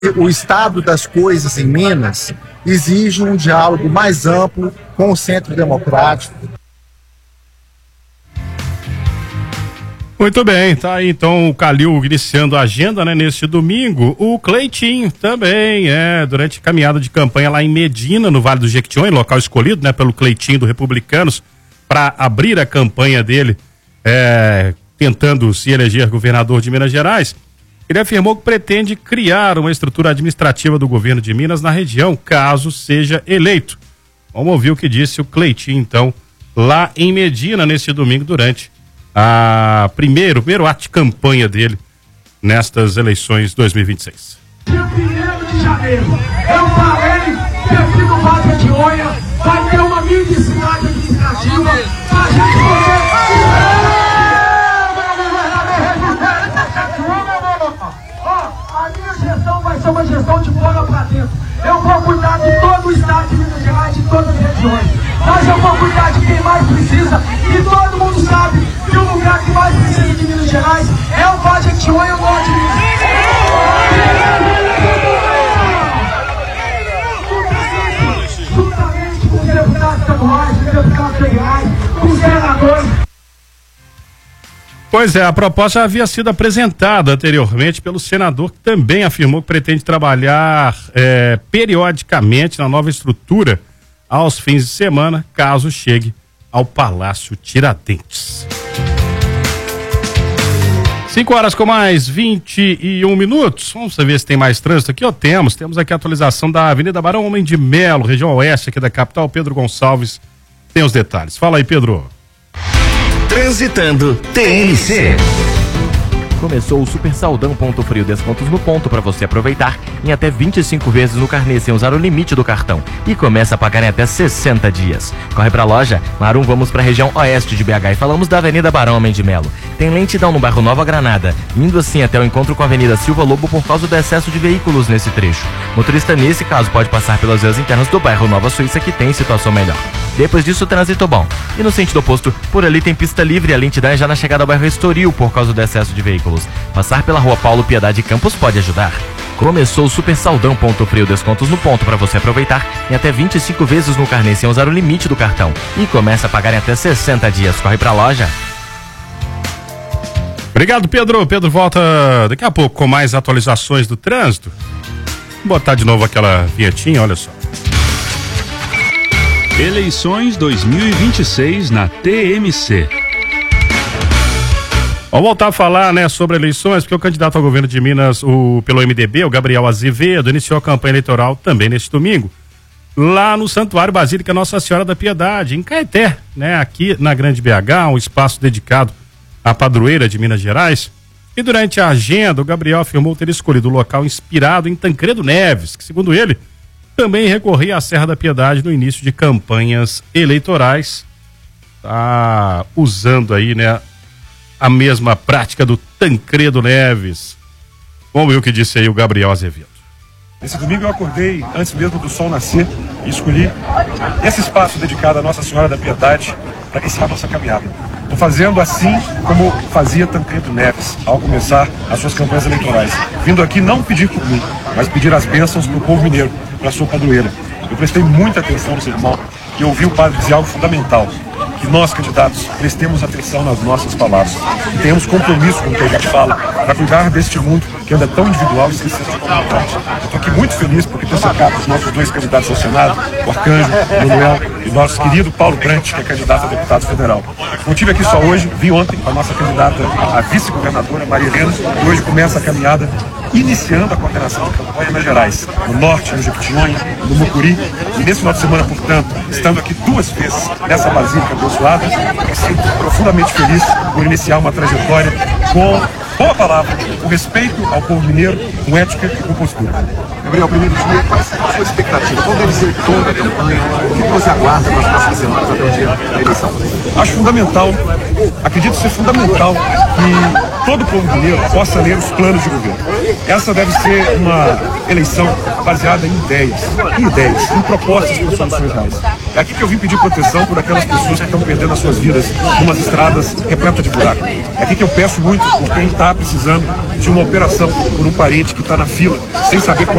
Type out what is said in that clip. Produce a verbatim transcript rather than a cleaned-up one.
O estado das coisas em Minas exige um diálogo mais amplo com o Centro Democrático. Muito bem, tá aí então o Calil iniciando a agenda, né, neste domingo. O Cleitinho também, é, durante a caminhada de campanha lá em Medina, no Vale do Jequitinhonha, local escolhido, né, pelo Cleitinho do Republicanos, para abrir a campanha dele, é, tentando se eleger governador de Minas Gerais. Ele afirmou que pretende criar uma estrutura administrativa do governo de Minas na região, caso seja eleito. Vamos ouvir o que disse o Cleitinho, então, lá em Medina, neste domingo, durante a primeiro, primeiro ato de campanha dele nestas eleições dois mil e vinte e seis. Dia primeiro de janeiro, eu falei que aqui no Vale do Jequitinhonha vai ter uma mini cidade administrativa pra gente poder... Ó, a minha gestão vai ser uma gestão de fora pra dentro. Eu vou cuidar de todo o estado de Minas Gerais, de todas as regiões. Mas eu vou cuidar de quem mais precisa. E todo mundo sabe que o lugar que mais precisa de Minas Gerais é o Vale do Jequitinhonha e o norte de Minas Gerais. Juntamente com os deputados estaduais, os deputados federais, com os senadores. Pois é, a proposta já havia sido apresentada anteriormente pelo senador, que também afirmou que pretende trabalhar é, periodicamente na nova estrutura aos fins de semana, caso chegue ao Palácio Tiradentes. Cinco horas com mais vinte e um minutos. Vamos ver se tem mais trânsito aqui. Ó, temos, temos aqui a atualização da Avenida Barão Homem de Melo, região oeste aqui da capital. Pedro Gonçalves tem os detalhes. Fala aí, Pedro. Transitando T N C. Começou o Super Saldão Ponto Frio, descontos no ponto para você aproveitar em até vinte e cinco vezes no carnê sem usar o limite do cartão e começa a pagar em até sessenta dias. Corre pra loja Marum, vamos pra região oeste de B H e falamos da Avenida Barão Homem de Melo. Tem lentidão no bairro Nova Granada, indo assim até o encontro com a Avenida Silva Lobo por causa do excesso de veículos nesse trecho. Motorista nesse caso pode passar pelas vias internas do bairro Nova Suíça, que tem situação melhor. Depois disso, trânsito bom. E no sentido oposto, por ali tem pista livre e a lentidão é já na chegada ao bairro Estoril por causa do excesso de veículos. Passar pela rua Paulo Piedade Campos pode ajudar. Começou o Super Saldão Ponto Frio, descontos no ponto para você aproveitar em até vinte e cinco vezes no carnê sem usar o limite do cartão e começa a pagar em até sessenta dias. Corre pra loja. Obrigado, Pedro. Pedro volta daqui a pouco com mais atualizações do trânsito. Vou botar de novo aquela vinhetinha, olha só. Eleições dois mil e vinte e seis na T M C. Vamos voltar a falar, né, sobre eleições, porque o candidato ao governo de Minas, o, pelo M D B, o Gabriel Azevedo, iniciou a campanha eleitoral também neste domingo, lá no Santuário Basílica Nossa Senhora da Piedade, em Caeté, né, aqui na Grande B H, um espaço dedicado à padroeira de Minas Gerais. E durante a agenda, o Gabriel afirmou ter escolhido o local inspirado em Tancredo Neves, que, segundo ele, também recorria à Serra da Piedade no início de campanhas eleitorais. Tá usando aí, né, a mesma prática do Tancredo Neves. Vamos ver o que disse aí o Gabriel Azevedo. Esse domingo eu acordei antes mesmo do sol nascer e escolhi esse espaço dedicado à Nossa Senhora da Piedade para iniciar a nossa caminhada. Estou fazendo assim como fazia Tancredo Neves ao começar as suas campanhas eleitorais. Vindo aqui não pedir por mim, mas pedir as bênçãos para o povo mineiro, para a sua padroeira. Eu prestei muita atenção no sermão e ouvi o padre dizer algo fundamental: que nós, candidatos, prestemos atenção nas nossas palavras e tenhamos compromisso com o que a gente fala para cuidar deste mundo que anda tão individual e esquecido de comunidade. Eu estou aqui muito feliz porque estou cercado dos nossos dois candidatos ao Senado, o Arcanjo, o Manuel, e o nosso querido Paulo Brant, que é candidato a deputado federal. Não estive aqui só hoje, vim ontem com a nossa candidata a vice-governadora, Maria Helena, e hoje começa a caminhada iniciando a coordenação de campanha em Minas Gerais, no norte, no Jequitinhonha, no Mucuri. E nesse final de semana, portanto, estando aqui duas vezes nessa basílica abençoada, me sinto profundamente feliz por iniciar uma trajetória com boa palavra, com respeito ao povo mineiro, com ética e com postura. Gabriel, primeiro dia, qual é a sua expectativa? Qual deve ser o tom da campanha? O que você aguarda nas próximas semanas até o dia da eleição? Acho fundamental, acredito ser fundamental que todo o povo mineiro possa ler os planos de governo. Essa deve ser uma eleição baseada em ideias, em ideias, em propostas para soluções reais. É aqui que eu vim pedir proteção por aquelas pessoas que estão perdendo as suas vidas numas estradas repletas de buraco. É aqui que eu peço muito por quem está precisando de uma operação por um parente que está na fila, sem saber quando